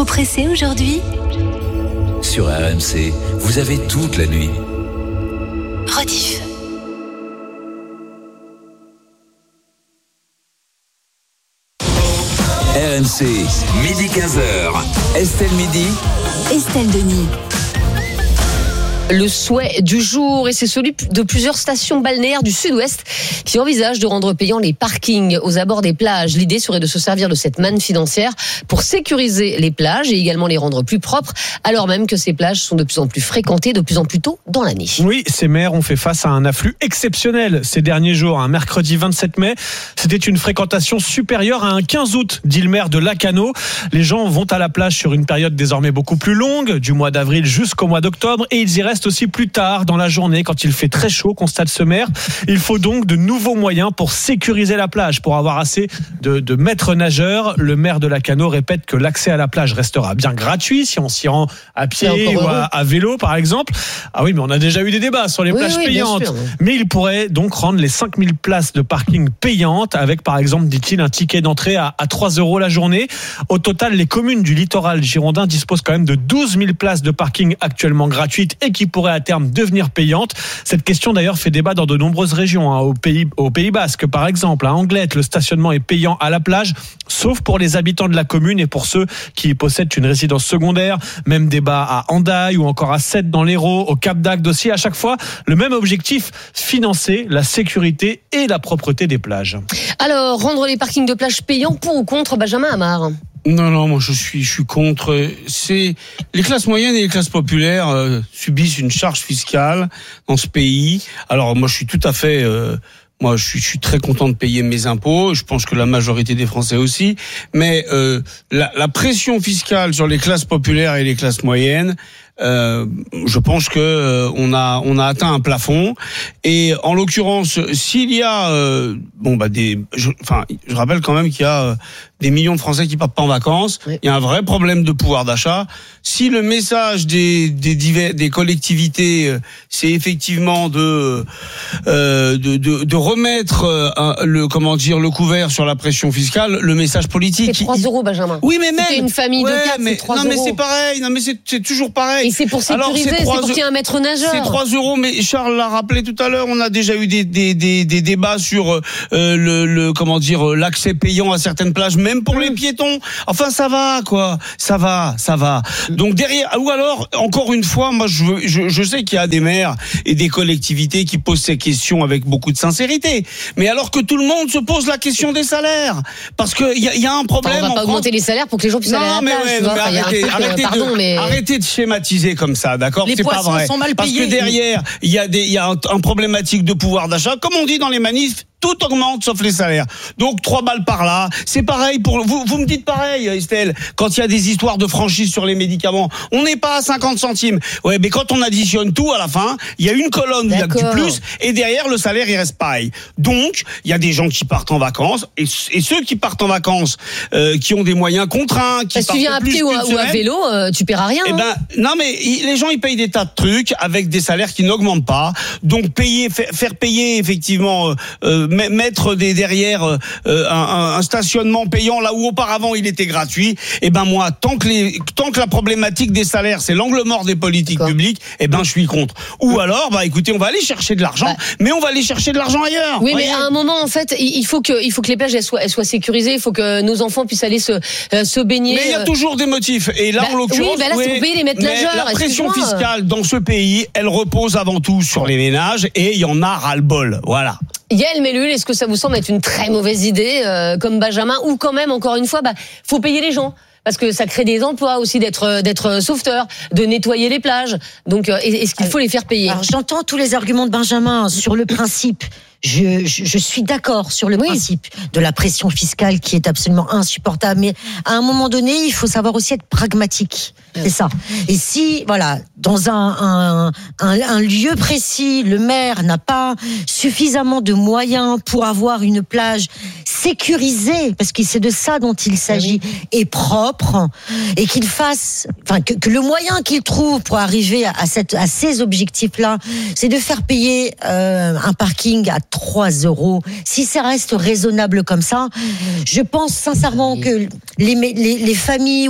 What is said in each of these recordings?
Trop pressé aujourd'hui ? Sur RMC, vous avez toute la nuit. Rediff. RMC, midi 15h. Estelle Midi. Estelle Denis. Le souhait du jour, et c'est celui de plusieurs stations balnéaires du sud-ouest qui envisagent de rendre payants les parkings aux abords des plages. L'idée serait de se servir de cette manne financière pour sécuriser les plages et également les rendre plus propres, alors même que ces plages sont de plus en plus fréquentées, de plus en plus tôt dans l'année. Oui, ces maires ont fait face à un afflux exceptionnel ces derniers jours. Un mercredi 27 mai, c'était une fréquentation supérieure à un 15 août, dit le maire de Lacanau. Les gens vont à la plage sur une période désormais beaucoup plus longue, du mois d'avril jusqu'au mois d'octobre, et ils y restent aussi plus tard dans la journée quand il fait très chaud, constate ce maire. Il faut donc de nouveaux moyens pour sécuriser la plage, pour avoir assez de maîtres nageurs. Le maire de Lacanau répète que l'accès à la plage restera bien gratuit si on s'y rend à pied ou à vélo par exemple. Ah oui, mais on a déjà eu des débats sur les plages payantes. Sûr, oui. Mais il pourrait donc rendre les 5000 places de parking payantes avec par exemple, dit-il, un ticket d'entrée à 3 € la journée. Au total, les communes du littoral girondin disposent quand même de 12 000 places de parking actuellement gratuites et qui pourraient à terme devenir payantes. Cette question d'ailleurs fait débat dans de nombreuses régions. Au Pays Basque par exemple, à Anglette, le stationnement est payant à la plage, sauf pour les habitants de la commune et pour ceux qui possèdent une résidence secondaire. Même débat à Hendaye ou encore à Sète dans l'Hérault, au Cap d'Agde aussi. À chaque fois, le même objectif, financer la sécurité et la propreté des plages. Alors, rendre les parkings de plage payants, pour ou contre, Benjamin Amar ? Non, moi je suis contre. C'est les classes moyennes et les classes populaires subissent une charge fiscale dans ce pays. Alors moi je suis tout à fait moi, je suis très content de payer mes impôts. Je pense que la majorité des Français aussi. Mais la pression fiscale sur les classes populaires et les classes moyennes, je pense que on a atteint un plafond. Et en l'occurrence, s'il y a je rappelle quand même qu'il y a des millions de Français qui partent pas en vacances. Oui. Il y a un vrai problème de pouvoir d'achat. Si le message des collectivités, c'est effectivement de remettre le couvert sur la pression fiscale, le message politique. C'est 3 €, Benjamin. Oui, mais même. C'est une famille de 4, c'est 3 €. Non, mais c'est pareil. Non, mais c'est toujours pareil. Et c'est pour sécuriser, c'est pour qu'il y ait un maître nageur. C'est 3 €, mais Charles l'a rappelé tout à l'heure, on a déjà eu des débats sur l'accès payant à certaines plages, même pour les piétons. Enfin, ça va, quoi. Ça va. Donc derrière, ou alors, encore une fois, moi, je sais qu'il y a des maires et des collectivités qui posent ces questions avec beaucoup de sincérité. Mais alors que tout le monde se pose la question des salaires. Parce que il y a un problème. On va pas augmenter les salaires pour que les gens puissent aller à la plage. Arrêtez de schématiser comme ça, d'accord? Les c'est pas vrai. Sont mal parce payés. Que derrière, il y a un problématique de pouvoir d'achat. Comme on dit dans les manifs, tout augmente sauf les salaires. Donc 3 balles par là. C'est pareil pour vous me dites pareil, Estelle, quand il y a des histoires de franchise sur les médicaments, on n'est pas à 50 centimes. Ouais, mais quand on additionne tout à la fin, il y a une colonne où il y a du plus et derrière le salaire il reste pareil. Donc, il y a des gens qui partent en vacances et ceux qui partent en vacances qui ont des moyens contraints, qui partent tu viens à pied ou à vélo, tu paieras rien. Non mais les gens ils payent des tas de trucs avec des salaires qui n'augmentent pas. Donc faire payer effectivement mettre derrière un stationnement payant là où auparavant il était gratuit, et ben moi tant que la problématique des salaires c'est l'angle mort des politiques publiques, et ben je suis contre. Ou alors écoutez, on va aller chercher de l'argent, mais on va aller chercher de l'argent ailleurs. Oui, mais à un moment en fait, il faut que les plages elles soient sécurisées, il faut que nos enfants puissent aller se baigner. Mais il y a toujours des motifs et là en l'occurrence là c'est pour payer les maîtres nageurs. La pression fiscale dans ce pays, elle repose avant tout sur les ménages et il y en a ras-le-bol. Voilà. Yael Mellul, est-ce que ça vous semble être une très mauvaise idée, comme Benjamin, ou quand même, encore une fois, faut payer les gens? Parce que ça crée des emplois aussi d'être sauveteur, de nettoyer les plages. Donc, est-ce qu'il faut les faire payer? Alors, j'entends tous les arguments de Benjamin sur le principe. Je suis d'accord sur le principe de la pression fiscale qui est absolument insupportable. Mais à un moment donné, il faut savoir aussi être pragmatique. C'est ça. Et si, voilà, dans un lieu précis, le maire n'a pas suffisamment de moyens pour avoir une plage sécurisée, parce que c'est de ça dont il s'agit, et propre, et qu'il fasse, que le moyen qu'il trouve pour arriver à ces objectifs-là, c'est de faire payer un parking à 3 €. Si ça reste raisonnable comme ça, je pense sincèrement que les familles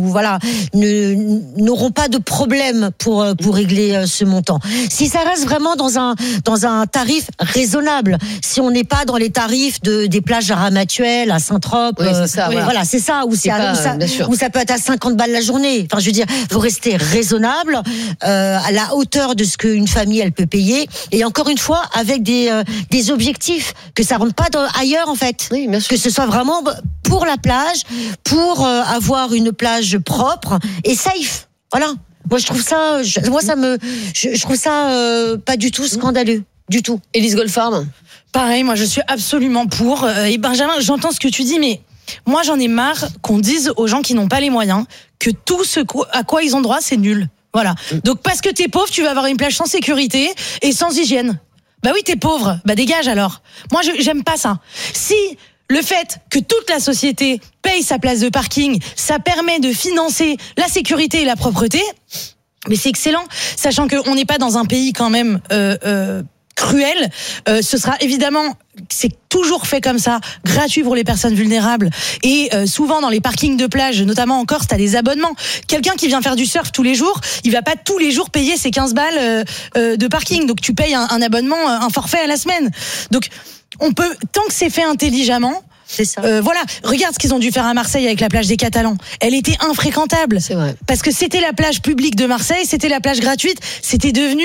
n'auront pas de problème pour régler ce montant. Si ça reste vraiment dans un tarif raisonnable, si on n'est pas dans les tarifs des plages à Ramatuelle, à Saint-Trope, c'est ça, voilà, c'est ça, où ça peut être à 50 balles la journée. Enfin, je veux dire, vous restez raisonnable à la hauteur de ce qu'une famille elle peut payer, et encore une fois avec des objectifs, que ça rentre pas ailleurs en fait, que ce soit vraiment pour la plage, pour avoir une plage propre et safe. Voilà. Moi, je trouve ça, je trouve ça pas du tout scandaleux, du tout. Élise Goldfarb. Pareil, moi, je suis absolument pour. Et Benjamin, j'entends ce que tu dis, mais moi, j'en ai marre qu'on dise aux gens qui n'ont pas les moyens que tout ce à quoi ils ont droit, c'est nul. Voilà. Donc, parce que t'es pauvre, tu vas avoir une plage sans sécurité et sans hygiène. Bah oui, t'es pauvre. Bah dégage alors. Moi, j'aime pas ça. Si le fait que toute la société paye sa place de parking, ça permet de financer la sécurité et la propreté, mais c'est excellent, sachant qu'on n'est pas dans un pays quand même cruel. Ce sera évidemment, c'est toujours fait comme ça, gratuit pour les personnes vulnérables. Et souvent dans les parkings de plage, notamment en Corse, t'as des abonnements. Quelqu'un qui vient faire du surf tous les jours, il va pas tous les jours payer ses 15 balles de parking. Donc tu payes un abonnement, un forfait à la semaine. Donc on peut, tant que c'est fait intelligemment, c'est ça. Voilà, regarde ce qu'ils ont dû faire à Marseille avec la plage des Catalans. Elle était infréquentable. C'est vrai. Parce que c'était la plage publique de Marseille, c'était la plage gratuite, c'était devenu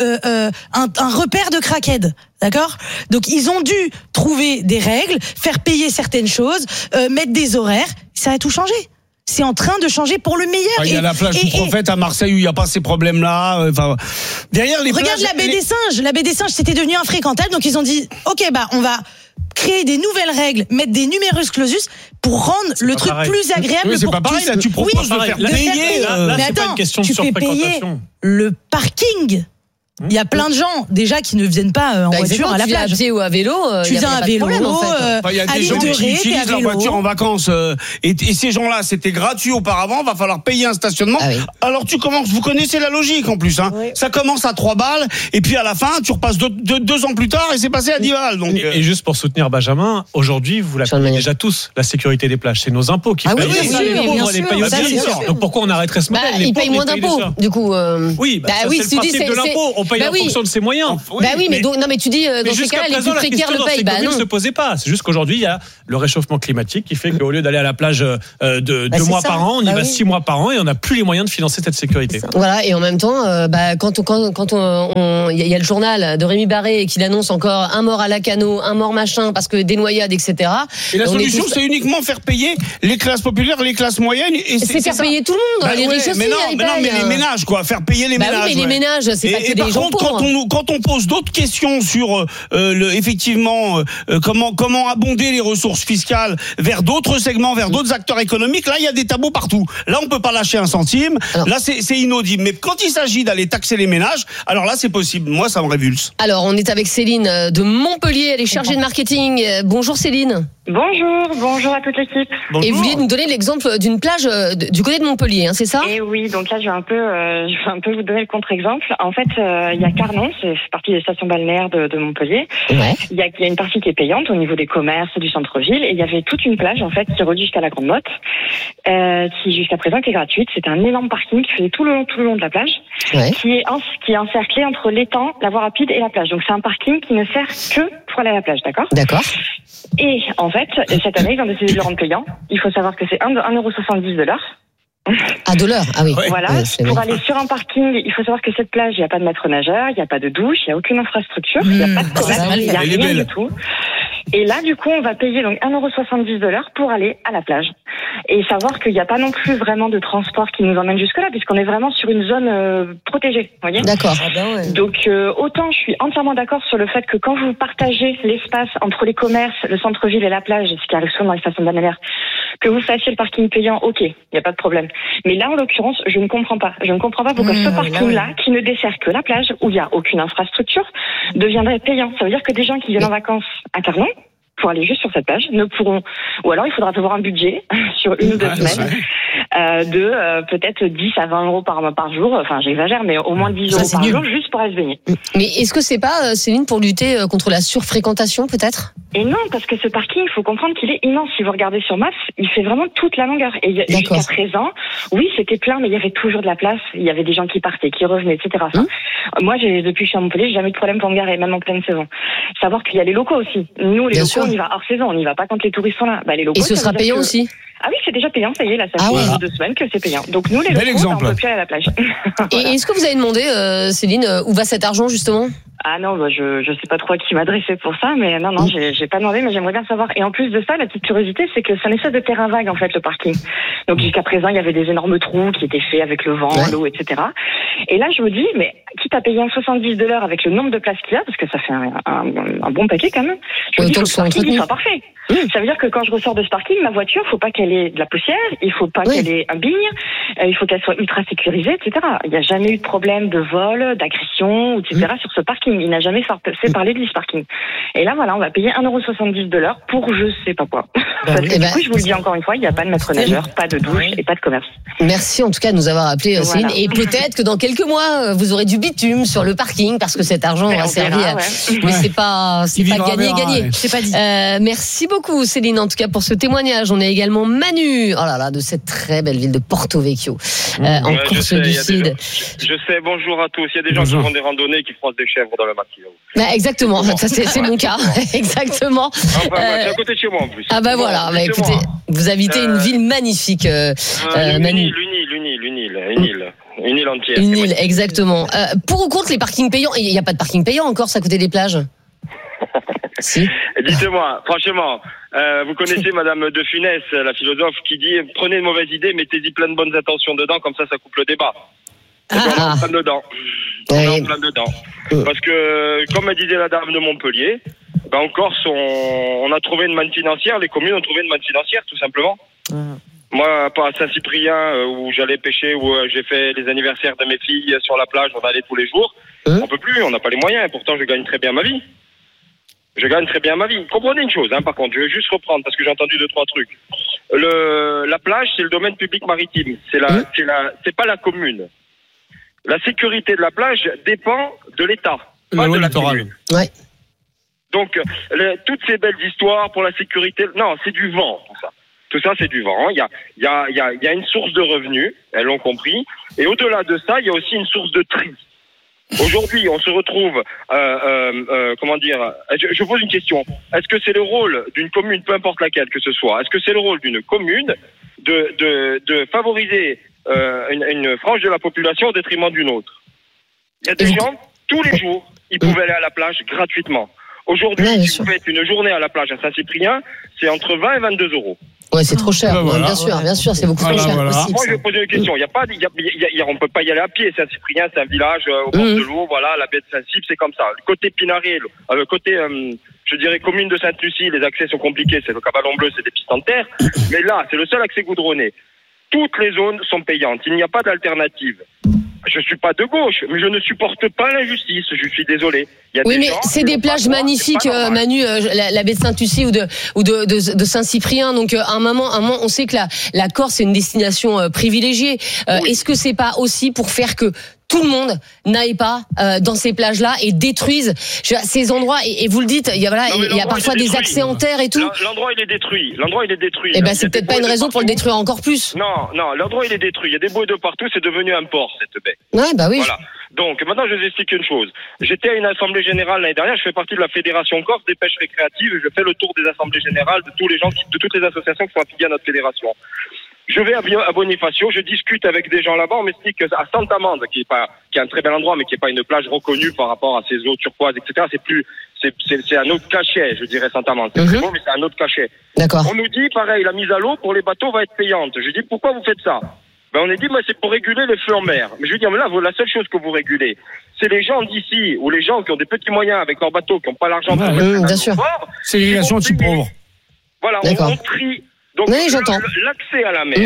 un repère de crackheads. D'accord ? Donc ils ont dû trouver des règles, faire payer certaines choses, mettre des horaires. Ça a tout changé. C'est en train de changer pour le meilleur. Il y a la plage du Prophète à Marseille où il n'y a pas ces problèmes-là. Enfin, derrière les regarde plages, la baie des Singes. La baie des Singes, c'était devenu infréquentable. Donc ils ont dit, ok, on va créer des nouvelles règles, mettre des numerus clausus pour rendre le truc plus agréable. Oui, c'est pas pareil. Là, tu proposes de faire payer. Là, mais c'est pas attends, une question de tu fais payer surfréquentation. le parking. Il y a plein de gens déjà qui ne viennent pas en voiture à la plage. Tu viens à pied ou à vélo. Tu viens à vélo. Il y a des gens qui utilisent leur voiture en vacances et ces gens-là, c'était gratuit auparavant. Va falloir payer un stationnement. Ah oui. Alors tu commences. Vous connaissez la logique en plus. Hein. Oui. Ça commence à 3 balles et puis à la fin, tu repasses 2 ans plus tard et c'est passé à 10 balles. Donc, et juste pour soutenir Benjamin, aujourd'hui, vous la payez déjà tous, la sécurité des plages. C'est nos impôts qui payent. Oui, bien sûr. Donc pourquoi on arrêterait ce modèle? Ils payent moins d'impôts, du coup. Oui, c'est le principe de l'impôt. On paye en fonction de ses moyens. Mais tu dis, dans ces cas-là, les plus précaires le payent. Non, ne se posait pas. C'est juste qu'aujourd'hui, il y a le réchauffement climatique qui fait qu'au lieu d'aller à la plage 2 mois par an, on y va 6 mois par an et on n'a plus les moyens de financer cette sécurité. Voilà, et en même temps, quand il y a le journal de Rémi Barré qui annonce encore un mort à Lacanau, un mort machin, parce que des noyades, etc. Et la solution, c'est uniquement faire payer les classes populaires, les classes moyennes. Et c'est faire payer tout le monde, les riches aussi. Mais les ménages, quoi. Faire payer les ménages. Oui, mais les ménages, c'est pas que des gens pauvres. Quand on pose d'autres questions sur effectivement comment abonder les ressources fiscales vers d'autres segments, vers d'autres acteurs économiques, là il y a des tabous partout. Là on peut pas lâcher un centime. Alors, là c'est inaudible. Mais quand il s'agit d'aller taxer les ménages, alors là c'est possible. Moi ça me révulse. Alors on est avec Céline de Montpellier, elle est chargée de marketing. Bonjour Céline. Bonjour à toute l'équipe. Et vous vouliez nous donner l'exemple d'une plage du côté de Montpellier, hein, c'est ça ? Et oui, donc là je vais un peu vous donner le contre-exemple. En fait, il y a Carnon, c'est partie des stations balnéaires de Montpellier. Ouais. Il y a une partie qui est payante au niveau des commerces, du centre-ville, et il y avait toute une plage en fait qui relie jusqu'à la Grande Motte, qui jusqu'à présent était gratuite. C'était un énorme parking qui faisait tout le long de la plage, qui est encerclé entre l'étang, la voie rapide et la plage. Donc c'est un parking qui ne sert que pour aller à la plage, d'accord ? D'accord. Et en fait, cette année, ils ont décidé de le rendre payant. Il faut savoir que c'est 1,70 € de l'heure. Ah, de l'heure, ah oui. Voilà. Pour aller sur un parking, il faut savoir que cette plage, il n'y a pas de maître nageur, il n'y a pas de douche, il n'y a aucune infrastructure, il n'y a pas de commerce, il n'y a rien du tout. Et là, du coup, on va payer donc 1,70 € de l'heure pour aller à la plage. Et savoir qu'il n'y a pas non plus vraiment de transport qui nous emmène jusque-là, puisqu'on est vraiment sur une zone protégée. Vous voyez ? D'accord. Donc, autant je suis entièrement d'accord sur le fait que quand vous partagez l'espace entre les commerces, le centre-ville et la plage, ce qui arrive souvent dans les stations balnéaires, que vous fassiez le parking payant, ok, il n'y a pas de problème. Mais là, en l'occurrence, je ne comprends pas. Je ne comprends pas pourquoi ce parking-là, qui ne dessert que la plage, où il n'y a aucune infrastructure, deviendrait payant. Ça veut dire que des gens qui viennent en vacances à Carnon, pour aller juste sur cette plage, ne pourront, ou alors il faudra prévoir un budget sur 1 ou 2 semaines, de peut-être 10 à 20 euros par jour. Enfin, j'exagère, mais au moins 10 euros par jour juste pour aller se baigner. Mais est-ce que c'est pas, Céline, pour lutter contre la surfréquentation, peut-être? Et non, parce que ce parking, il faut comprendre qu'il est immense. Si vous regardez sur Maps, il fait vraiment toute la longueur. Et jusqu'à présent, oui, c'était plein, mais il y avait toujours de la place. Il y avait des gens qui partaient, qui revenaient, etc. Enfin, moi, depuis que je suis à Montpellier, j'ai jamais eu de problème pour me garer, même en pleine saison. Savoir qu'il y a les locaux aussi. Nous, les locaux, on y va hors saison. On n'y va pas quand les touristes sont là. Bah, les locaux, et ce sera payant aussi? Ah oui, c'est déjà payant, ça y est, là, ça fait 2 semaines que c'est payant. Donc nous, les locaux, on peut plus aller à la plage. Voilà. Et est-ce que vous avez demandé, Céline, où va cet argent, justement? Ah non, bah je sais pas trop à qui m'adresser pour ça, mais non, j'ai pas demandé, mais j'aimerais bien savoir. Et en plus de ça, la petite curiosité, c'est que c'est un espèce de terrain vague, en fait, le parking. Donc jusqu'à présent, il y avait des énormes trous qui étaient faits avec le vent, l'eau, etc. Et là, je me dis, mais quitte à payer un 70 $ avec le nombre de places qu'il y a, parce que ça fait un bon paquet quand même, je me dis, faut que ce parking soit parfait. Ça veut dire que quand je ressors de ce parking, ma voiture, faut pas qu'elle ait de la poussière, il faut pas qu'elle ait un bigne, il faut qu'elle soit ultra sécurisée, etc. Il n'y a jamais eu de problème de vol, d'agression, etc. sur ce parking. Il n'a jamais fait parler de ce parking. Et là, voilà, on va payer 1,70 € pour je sais pas quoi. Parce que du coup, je vous le dis encore une fois, il n'y a pas de maître nageur, pas de douche et pas de commerce. Merci en tout cas de nous avoir appelé, Céline. Et peut-être que dans quelques mois, vous aurez du bitume sur le parking parce que cet argent aura servi à... Mais c'est pas gagné. C'est pas dit. Merci beaucoup, Céline, en tout cas, pour ce témoignage. On a également Manu, oh là là, de cette très belle ville de Porto Vecchio, en Corse du Sud. Je sais, bonjour à tous. Il y a des gens qui font des randonnées qui croisent des chèvres dans le maquis. Exactement, ça c'est mon cas. Exactement. Enfin, c'est à côté de chez moi en plus. Ah bah voilà, bah, écoutez, vous habitez une ville magnifique, Manu. Une île entière. Une île, exactement. Pour ou contre les parkings payants? Il n'y a pas de parking payant encore, à côté des plages? Si. Dites-moi, franchement, vous connaissez Madame de Funès, la philosophe, qui dit prenez une mauvaise idée, mettez-y plein de bonnes intentions dedans, comme ça coupe le débat. On est en plein dedans. On est en plein dedans. Parce que, comme disait la dame de Montpellier, en Corse, on a trouvé une manne financière, les communes ont trouvé une manne financière, tout simplement. Moi, à Saint-Cyprien, où j'allais pêcher, où j'ai fait les anniversaires de mes filles sur la plage, on allait tous les jours. On peut plus, on n'a pas les moyens, et pourtant je gagne très bien ma vie. Comprenez une chose, par contre, je vais juste reprendre parce que j'ai entendu 2-3 trucs. La plage, c'est le domaine public maritime. C'est pas la commune. La sécurité de la plage dépend de l'État, pas de la commune. Ouais. Donc, toutes ces belles histoires pour la sécurité, non, c'est du vent, tout ça. Tout ça, c'est du vent. Il y a une source de revenus, elles l'ont compris. Et au-delà de ça, il y a aussi une source de tri. Aujourd'hui, on se retrouve, comment dire, je pose une question. Est-ce que c'est le rôle d'une commune, peu importe laquelle que ce soit, est-ce que c'est le rôle d'une commune de favoriser une frange de la population au détriment d'une autre? Il y a des gens, tous les jours, ils pouvaient aller à la plage gratuitement. Aujourd'hui, si vous faites une journée à la plage à Saint-Cyprien, c'est entre 20 et 22 €. Ouais, c'est trop cher. Bien sûr, c'est beaucoup trop cher. Moi, je vais poser une question. On peut pas y aller à pied. Saint-Cyprien, c'est un village au bord de l'eau. Voilà, la baie de Saint-Cyp, c'est comme ça. Le côté Pinaré, le côté, je dirais, commune de Sainte-Lucie, les accès sont compliqués. C'est le Cabalon Bleu, c'est des pistes en terre. Mais là, c'est le seul accès goudronné. Toutes les zones sont payantes. Il n'y a pas d'alternative. Je suis pas de gauche, mais je ne supporte pas l'injustice. Je suis désolé. Oui, mais c'est des plages magnifiques, Manu, la baie de Sainte-Lucie ou de Saint-Cyprien. Donc, à un moment, on sait que la Corse est une destination privilégiée. Est-ce que c'est pas aussi pour faire que tout le monde n'aille pas dans ces plages-là et détruise ces endroits? Et vous le dites, il y a parfois des accès en terre et tout. L'endroit il est détruit. Eh ben c'est peut-être pas une raison pour le détruire encore plus. Non, l'endroit il est détruit. Il y a des bouées de partout. C'est devenu un port cette baie. Ouais, bah oui. Voilà. Donc maintenant je vous explique une chose. J'étais à une assemblée générale l'année dernière. Je fais partie de la fédération Corse des pêches récréatives. Je fais le tour des assemblées générales de tous les gens, de toutes les associations qui sont affiliées à notre fédération. Je vais à Bonifacio, je discute avec des gens là-bas, on m'explique qu'à Saint-Amande, qui est un très bel endroit, mais qui n'est pas une plage reconnue par rapport à ses eaux turquoises, etc. C'est un autre cachet, je dirais Saint-Amande. C'est très beau, mais c'est un autre cachet. D'accord. On nous dit, pareil, la mise à l'eau pour les bateaux va être payante. Je dis, pourquoi vous faites ça? On a dit, c'est pour réguler les flux en mer. Mais je veux dire, là, la seule chose que vous régulez, c'est les gens d'ici, ou les gens qui ont des petits moyens avec leurs bateaux, qui n'ont pas l'argent pour bien sûr. C'est l'irrigation anti-pauvre. Voilà, on trie Donc, oui, j'entends. l'accès à la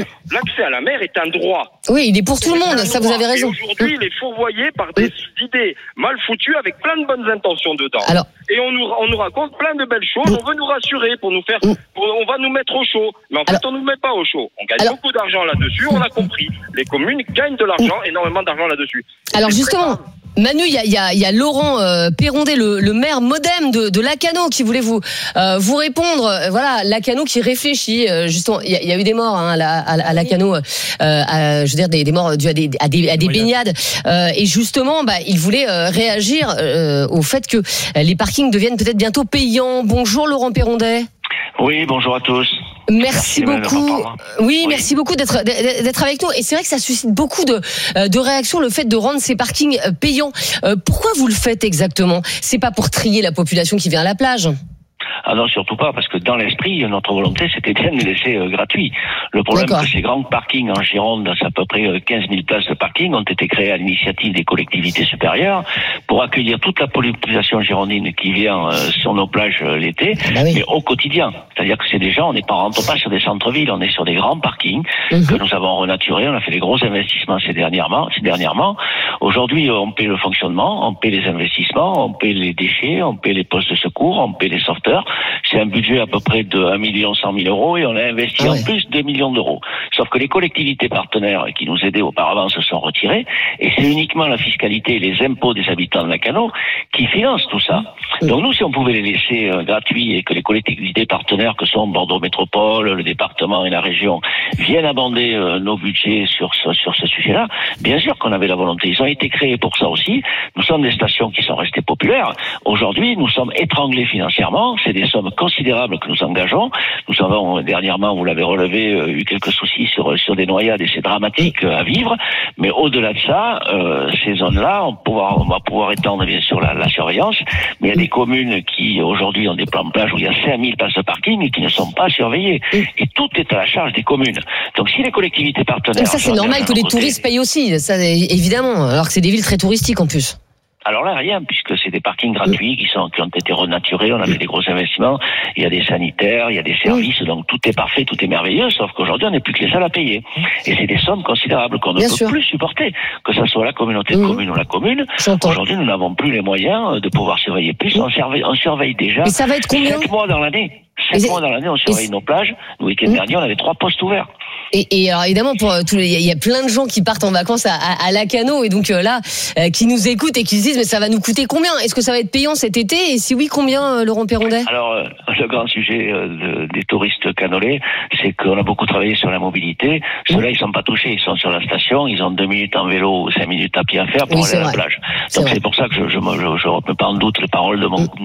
mer est un droit. Oui, il est pour tout le monde, ça vous avez raison. Et aujourd'hui, il est fourvoyé par des idées mal foutues avec plein de bonnes intentions dedans. Alors, et on nous raconte plein de belles choses, on veut nous rassurer pour nous faire, on va nous mettre au chaud. Mais en fait, on nous met pas au chaud. On gagne beaucoup d'argent là-dessus, on a compris. Les communes gagnent de l'argent, énormément d'argent là-dessus. Alors justement, Manu, il y a Laurent Perrondet, le maire modem de Lacanau, qui voulait vous répondre. Voilà, Lacanau qui réfléchit. Justement, il y a eu des morts à Lacanau. Je veux dire des morts dues à des baignades. Et justement, il voulait réagir au fait que les parkings deviennent peut-être bientôt payants. Bonjour Laurent Perrondet. Oui, bonjour à tous. Merci beaucoup. Oui, merci beaucoup d'être avec nous. Et c'est vrai que ça suscite beaucoup de réactions, le fait de rendre ces parkings payants. Pourquoi vous le faites exactement ? C'est pas pour trier la population qui vient à la plage ? Ah non, surtout pas, parce que dans l'esprit, notre volonté, c'était bien de les laisser gratuits. Le problème, c'est que ces grands parkings en Gironde, c'est à peu près 15 000 places de parking, ont été créés à l'initiative des collectivités supérieures pour accueillir toute la population girondine qui vient sur nos plages l'été, mais au quotidien. C'est-à-dire que c'est des gens, on rentre pas sur des centres-villes, on est sur des grands parkings que nous avons renaturés, on a fait des gros investissements ces dernièrement. Aujourd'hui, on paie le fonctionnement, on paie les investissements, on paie les déchets, on paie les postes de secours, on paie les sauveteurs. C'est un budget à peu près de 1 100 000 euros et on a investi en plus 2 millions d'euros. Sauf que les collectivités partenaires qui nous aidaient auparavant se sont retirées et c'est uniquement la fiscalité et les impôts des habitants de Lacanau qui financent tout ça. Donc nous, si on pouvait les laisser gratuits et que les collectivités partenaires que sont Bordeaux Métropole, le département et la région viennent abonder nos budgets sur ce sujet-là, bien sûr qu'on avait la volonté. Ils ont été créés pour ça aussi. Nous sommes des stations qui sont restées populaires. Aujourd'hui, nous sommes étranglés financièrement. C'est des sommes considérables que nous engageons. Nous avons dernièrement, vous l'avez relevé, eu quelques soucis sur des noyades et c'est dramatique à vivre. Mais au-delà de ça, ces zones-là, on va pouvoir étendre bien sûr la surveillance. Mais il y a des communes qui aujourd'hui ont des plans de plage où il y a 5000 places de parking et qui ne sont pas surveillées. Et tout est à la charge des communes. Donc si les collectivités partenaires... Donc ça c'est normal que les touristes payent aussi, ça évidemment, alors que c'est des villes très touristiques en plus. Alors là, rien, puisque c'est des parkings gratuits qui ont été renaturés, on a fait des gros investissements, il y a des sanitaires, il y a des services, donc tout est parfait, tout est merveilleux, sauf qu'aujourd'hui, on n'est plus que les seuls à payer. Et c'est des sommes considérables qu'on ne peut plus supporter, que ce soit la communauté de communes ou la commune. Aujourd'hui, nous n'avons plus les moyens de pouvoir surveiller plus, on surveille déjà. Et ça va être combien ? 7 mois dans l'année. 7 mois dans l'année, on surveille nos plages. Le week-end dernier, on avait 3 postes ouverts. Et alors évidemment, il y a plein de gens qui partent en vacances à Lacanau et donc là, qui nous écoutent et qui se disent mais ça va nous coûter combien ? Est-ce que ça va être payant cet été ? Et si oui, combien, Laurent Perrondet ? Alors, le grand sujet des touristes canolais, c'est qu'on a beaucoup travaillé sur la mobilité. Ceux-là, ils sont pas touchés. Ils sont sur la station, ils ont 2 minutes en vélo ou 5 minutes à pied à faire pour aller à la plage. Donc c'est pour ça que je remets pas en doute les paroles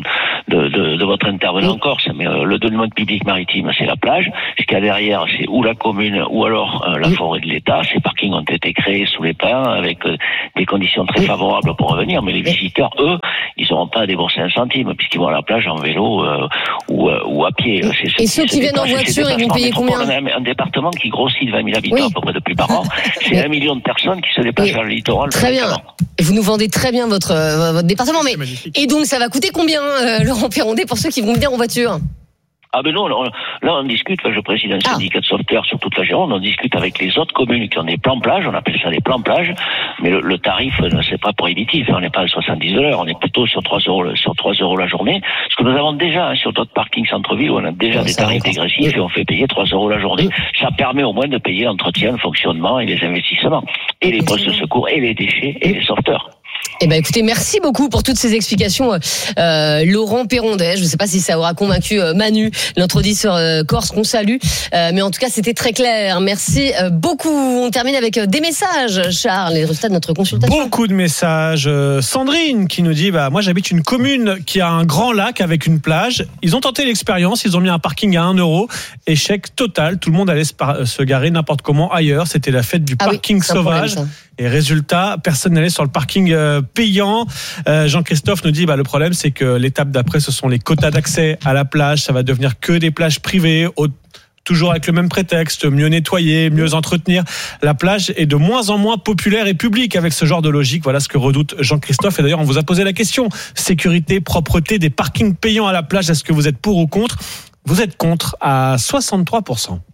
de votre intervenant en Corse. Mais le domaine public maritime, c'est la plage. Ce qu'il y a derrière, c'est ou la commune ou alors la forêt de l'État. Ces parkings ont été créés sous les pins avec des conditions très favorables pour revenir, mais les visiteurs, eux, ils n'auront pas à débourser un centime puisqu'ils vont à la plage en vélo ou à pied. Et ceux qui viennent en voiture, ils vont payer combien ? Un département qui grossit de 20 000 habitants à peu près depuis par an, c'est 1 million de personnes qui se déplacent vers le littoral. Très bien. Vous nous vendez très bien votre département, mais et donc ça va coûter combien, Laurent Perrondet, pour ceux qui vont venir en voiture ? Ah ben non, là on discute, je préside un syndicat de sauveteurs sur toute la Gironde, on discute avec les autres communes qui ont des plans plage, on appelle ça des plans plage, mais le tarif, c'est pas prohibitif, on n'est pas à 70 de l'heure, on est plutôt sur 3 euros la journée, ce que nous avons déjà sur d'autres parkings centre-ville où on a déjà des tarifs dégressifs et on fait payer 3 euros la journée. Ça permet au moins de payer l'entretien, le fonctionnement et les investissements, et les postes de secours, et les déchets, et les sauveteurs. Eh ben écoutez, merci beaucoup pour toutes ces explications, Laurent Perrondet. Je ne sais pas si ça aura convaincu Manu, notre auditeur corse qu'on salue, mais en tout cas c'était très clair. Merci beaucoup. On termine avec des messages, Charles, les résultats de notre consultation. Beaucoup de messages. Sandrine qui nous dit moi j'habite une commune qui a un grand lac avec une plage. Ils ont tenté l'expérience, ils ont mis un parking à 1 euro. Échec total, tout le monde allait se garer n'importe comment ailleurs. C'était la fête du parking sauvage. Et résultat, personne n'allait sur le parking payant. Jean-Christophe nous dit le problème c'est que l'étape d'après ce sont les quotas d'accès à la plage, ça va devenir que des plages privées, toujours avec le même prétexte, mieux nettoyer, mieux entretenir. La plage est de moins en moins populaire et publique avec ce genre de logique. Voilà ce que redoute Jean-Christophe. Et d'ailleurs, on vous a posé la question. Sécurité, propreté, des parkings payants à la plage, est-ce que vous êtes pour ou contre ? Vous êtes contre à 63%.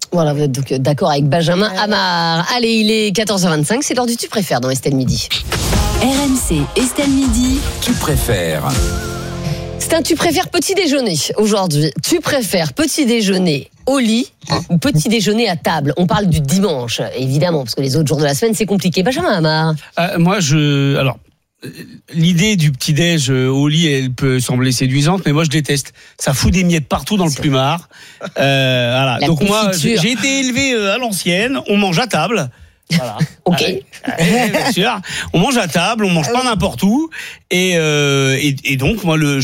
Voilà, vous êtes donc d'accord avec Benjamin Amar. Allez, il est 14h25, c'est l'heure du Tu préfères dans Estelle Midi. RMC, Estelle Midi. Tu préfères. C'est un Tu préfères petit déjeuner aujourd'hui. Tu préfères petit déjeuner au lit ou petit déjeuner à table? On parle du dimanche, évidemment, parce que les autres jours de la semaine, c'est compliqué. Benjamin Amar. Alors, l'idée du petit-déj au lit, elle peut sembler séduisante, mais moi je déteste. Ça fout des miettes partout dans le plumard. Voilà. Donc moi, j'ai été élevé à l'ancienne. On mange à table. Voilà. Ok. Bien sûr. On mange à table, on mange pas n'importe où, et donc moi le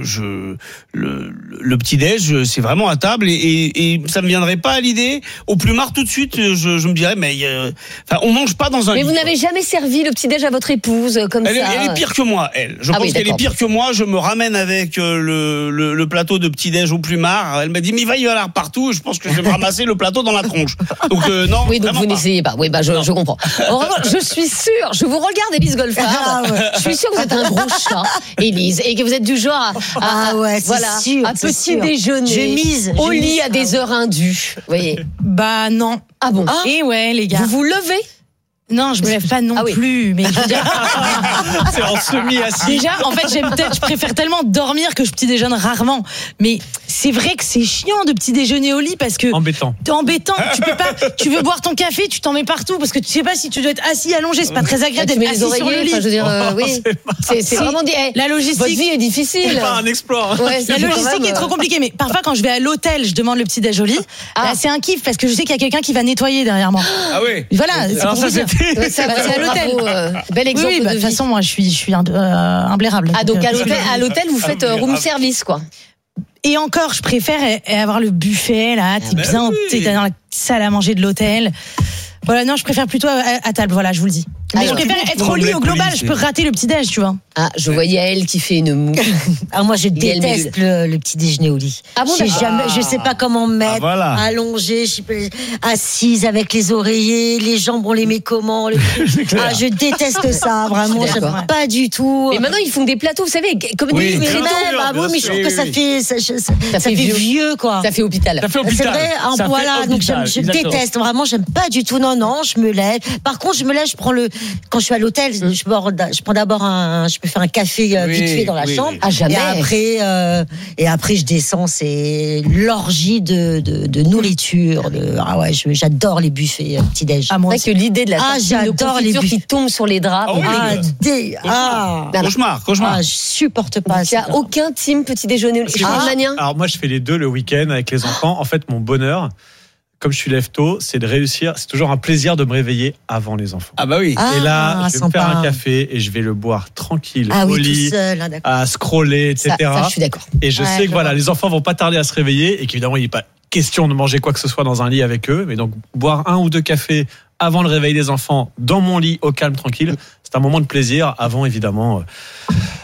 petit déj c'est vraiment à table et ça me viendrait pas à l'idée au plumard tout de suite. Je me dirais on mange pas dans un. Mais lit, vous n'avez jamais servi le petit déj à votre épouse comme elle, ça? Elle est pire que moi. Je pense qu'elle est pire que moi. Je me ramène avec le plateau de petit déj au plumard. Elle m'a dit mais il va y avoir partout. Je pense que je vais me ramasser le plateau dans la tronche. Donc non. Oui, donc vous n'essayez pas. Oui, je comprends. En revanche, je suis sûre, je vous regarde, Élise Goldfarb. Je suis sûre que vous êtes un gros chat, Élise, et que vous êtes du genre à petit déjeuner, je mise au lit à des heures indues. Vous voyez. Bah non. Ah bon? Et ouais, les gars. Vous vous levez? Non, je me lève pas non plus, mais je veux dire... C'est en semi-assis. Déjà, en fait, je préfère tellement dormir que je petit déjeune rarement. Mais c'est vrai que c'est chiant de petit déjeuner au lit parce que embêtant. Tu peux pas. Tu veux boire ton café, tu t'en mets partout parce que tu sais pas si tu dois être assis, allongé. C'est pas très agréable d'être assis sur le lit. Je veux dire, oui. C'est vraiment la logistique. Votre vie est difficile. C'est pas un exploit. Ouais, la logistique est trop compliquée. Mais parfois, quand je vais à l'hôtel, je demande le petit déj au lit. Là, c'est un kiff parce que je sais qu'il y a quelqu'un qui va nettoyer derrière moi. Ah oui. Voilà. Alors ça c'était. C'est à l'hôtel. Bel exemple. De toute façon, moi, je suis imblairable. Ah, donc à l'hôtel, vous faites room service, quoi. Et encore, je préfère avoir le buffet, là, t'es dans la salle à manger de l'hôtel. Voilà, non, je préfère plutôt à table, voilà, je vous le dis. Mais je préfère être au lit au global, je peux rater le petit-déj, tu vois. Ah, je voyais elle qui fait une moue. Ah, moi, je déteste le petit déjeuner au lit. Ah bon, je sais pas comment me mettre, allongée, assise avec les oreillers, les jambes, on les met comment. Je déteste ça, vraiment, j'aime pas du tout. Mais maintenant, ils font des plateaux, vous savez, comme mais je trouve que ça fait vieux, quoi. Ça fait hôpital. C'est vrai, voilà, donc je déteste, vraiment, j'aime pas du tout. Non, je me lève. Par contre, je me lève, quand je suis à l'hôtel, je prends d'abord je peux faire un café vite fait dans la chambre. Ah, jamais. Et après, je descends, c'est l'orgie de nourriture. J'adore les buffets petit-déj. Ah, moi, c'est que l'idée de la tartine de confiture qui tombe sur les draps. Cauchemar. Je supporte pas. Il n'y a aucun team petit déjeuner. Alors moi, je fais les deux le week-end avec les enfants. En fait, mon bonheur, comme je suis lève tôt, c'est de réussir. C'est toujours un plaisir de me réveiller avant les enfants. Ah bah oui. Et là, je vais me faire un café et je vais le boire tranquille au lit, tout seul, à scroller, etc. Ça, je suis d'accord. Et je sais que les enfants vont pas tarder à se réveiller et qu'évidemment, il n'est pas question de manger quoi que ce soit dans un lit avec eux. Mais donc, boire 1 ou 2 cafés avant le réveil des enfants dans mon lit, au calme, tranquille, c'est un moment de plaisir avant, évidemment,